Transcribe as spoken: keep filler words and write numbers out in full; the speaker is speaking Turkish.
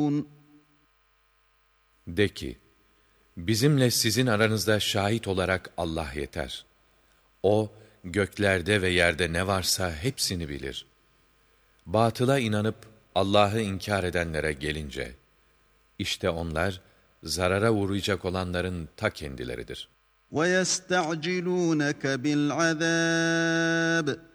De ki, bizimle sizin aranızda şahit olarak Allah yeter. O, göklerde ve yerde ne varsa hepsini bilir. Batıla inanıp Allah'ı inkar edenlere gelince, işte onlar, zarara uğrayacak olanların ta kendileridir. وَيَسْتَعْجِلُونَكَ بِالْعَذَابِ